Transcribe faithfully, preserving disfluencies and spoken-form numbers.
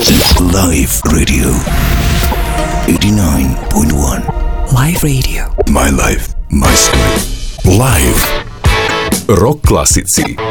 Live Radio eighty-nine point one. Live Radio. My life, my story. Live. Рок-класиci.